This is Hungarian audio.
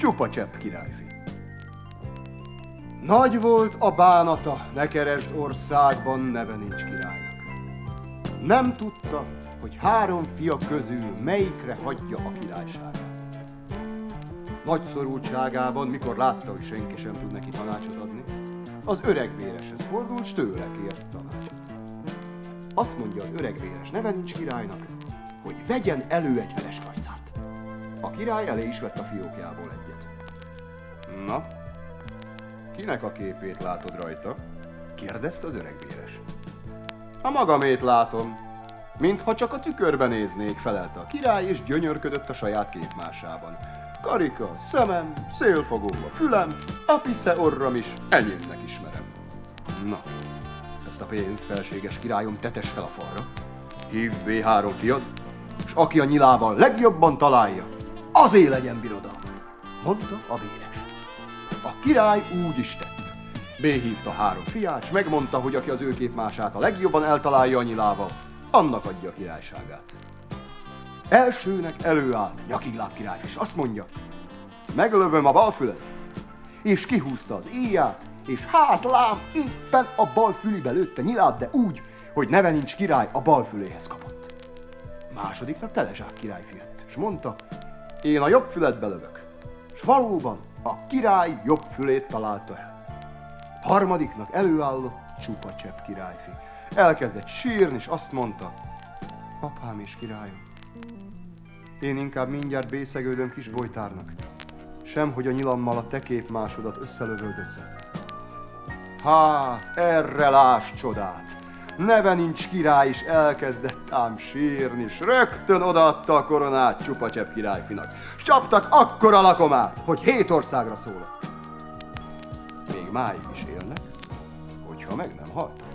Csupa Csepp királyfi. Nagy volt a bánata, ne keresd országban, neve nincs királynak. Nem tudta, hogy 3 fia közül melyikre hagyja a királyságát. Nagy szorultságában, mikor látta, hogy senki sem tud neki tanácsot adni, az öregvéreshez fordult, s tőle kért tanácsot. Azt mondja az öregvéres, neve nincs királynak, hogy vegyen elő egy veres kajcárt. A király elé is vett a fiókjából egyet. Na, kinek a képét látod rajta? Kérdezte az öregvéres. A magamét látom, mintha csak a tükörben néznék, felelte a király, és gyönyörködött a saját képmásában. Karika, szemem, szélfogó a fülem, a pisze orram is, enyémnek ismerem. Na, ezt a pénzt, felséges királyom, tetes fel a falra. Hívd be 3 fiad, és aki a nyilával legjobban találja, azé legyen birodalmad, mondta a véres. A király úgy is tett. Béhívta 3 fiát, s megmondta, hogy aki az ő képmását a legjobban eltalálja a nyilával, annak adja a királyságát. Elsőnek előállt Nyakigláb királyfi, és azt mondja, meglövöm a bal füled, és kihúzta az íját, és hát lám, éppen a bal fülibe lőtte Nyilát, de úgy, hogy neve nincs király a bal füléhez kapott. Másodiknak Telezsák királyfi jött, és mondta, én a jobb füledbe lövök, s valóban a király jobb fülét találta el. Harmadiknak előállott Csupa Csepp királyfi. Elkezdett sírni, és azt mondta, apám és királyom, én inkább mindjárt bészegődöm kisbolytárnak, sem hogy a nyilammal a te képmásodat összelövöldözzem. Hát, erre láss csodát! Neve nincs király, is elkezdett ám sírni, s rögtön odaadta a koronát Csupa Csepp királyfinak. S csaptak akkora lakomát, hogy 7 országra szólott. Még máig is élnek, hogyha meg nem halt.